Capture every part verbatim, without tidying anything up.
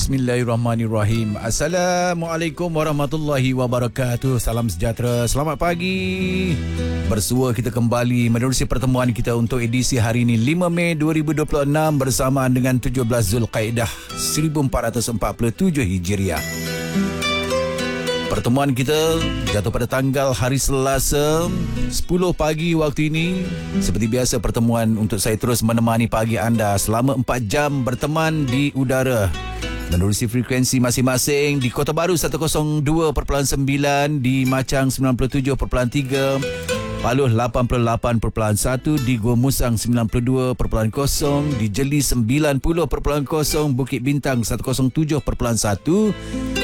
Bismillahirrahmanirrahim. Assalamualaikum warahmatullahi wabarakatuh. Salam sejahtera. Selamat pagi. Bersua kita kembali menerusi pertemuan kita untuk edisi hari ini lima Mei dua ribu dua puluh enam bersamaan dengan tujuh belas Zulkaidah seribu empat ratus empat puluh tujuh Hijriah. Pertemuan kita jatuh pada tanggal hari Selasa sepuluh pagi waktu ini. Seperti biasa, pertemuan untuk saya terus menemani pagi anda selama empat jam berteman di udara menerusi frekuensi masing-masing. Di Kota Baru seratus dua perpuluhan sembilan, di Machang sembilan puluh tujuh perpuluhan tiga, Paluh lapan puluh lapan perpuluhan satu, di Gua Musang sembilan puluh dua perpuluhan kosong, di Jeli sembilan puluh perpuluhan kosong, Bukit Bintang seratus tujuh perpuluhan satu,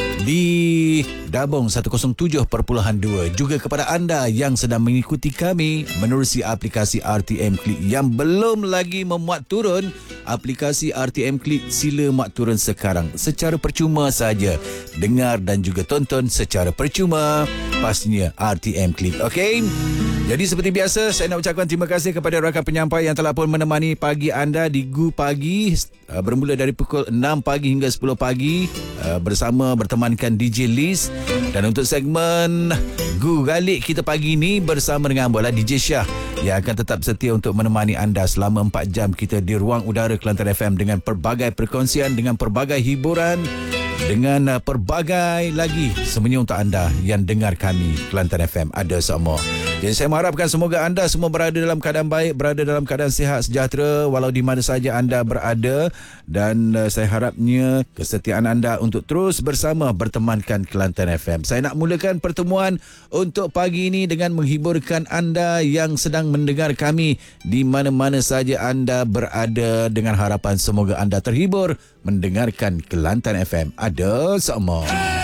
di Dabong seratus tujuh perpuluhan dua. Juga kepada anda yang sedang mengikuti kami menerusi aplikasi R T M Click. Yang belum lagi memuat turun aplikasi R T M Click, sila muat turun sekarang secara percuma saja. Dengar dan juga tonton secara percuma, pastinya R T M Click. Okey. Jadi seperti biasa, saya nak ucapkan terima kasih kepada rakan penyampai yang telah pun menemani pagi anda di Gu Pagi, uh, bermula dari pukul enam pagi hingga sepuluh pagi, uh, bersama bertemankan D J Liz. Dan untuk segmen Gu Galik kita pagi ini bersama dengan bola D J Syah yang akan tetap setia untuk menemani anda selama empat jam kita di ruang udara Kelantan F M dengan pelbagai perkongsian, dengan pelbagai hiburan, dengan uh, pelbagai lagi semuanya untuk anda yang dengar kami Kelantan F M ada semua. Jadi saya mengharapkan semoga anda semua berada dalam keadaan baik, berada dalam keadaan sihat sejahtera walau di mana saja anda berada. Dan uh, saya harapnya kesetiaan anda untuk terus bersama bertemankan Kelantan F M. Saya nak mulakan pertemuan untuk pagi ini dengan menghiburkan anda yang sedang mendengar kami di mana-mana saja anda berada, dengan harapan semoga anda terhibur mendengarkan Kelantan F M. Ada semua.